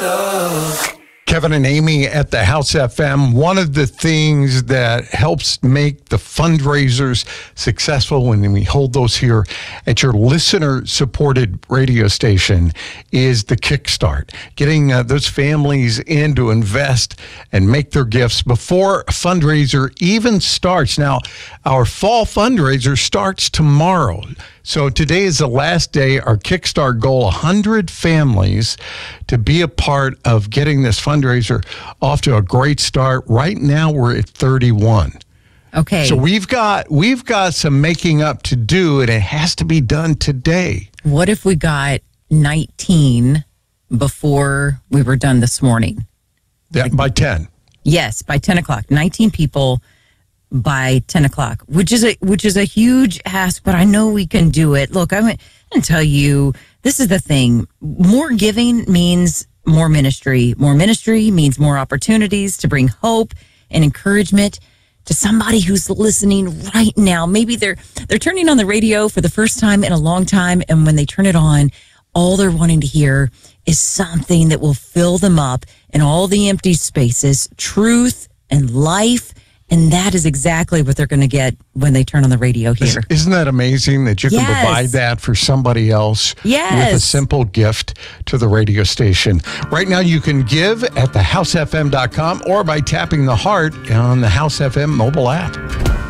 Kevin and Amy at the House FM. One of the things that helps make the fundraisers successful when we hold those here at your listener-supported radio station is the Kickstart. Getting those families in to invest and make their gifts before a fundraiser even starts. Now, our fall fundraiser starts tomorrow. So today is the last day. Our Kickstart goal, 100 families to be a part of getting this fundraiser off to a great start. Right now, we're at 31. Okay. So we've got some making up to do, and it has to be done today. What if we got 19 before we were done this morning? Yeah, by 10. Yes, by 10 o'clock. 19 people by 10 o'clock, which is a huge ask, but I know we can do it. Look, I'm going to tell you, this is the thing. More giving means more ministry. More ministry means more opportunities to bring hope and encouragement to somebody who's listening right now. Maybe they're turning on the radio for the first time in a long time, and when they turn it on, all they're wanting to hear is something that will fill them up in all the empty spaces, truth and life. And that is exactly what they're going to get when they turn on the radio here. Isn't that amazing that you can provide that for somebody else with a simple gift to the radio station? Right now, you can give at thehousefm.com or by tapping the heart on the House FM mobile app.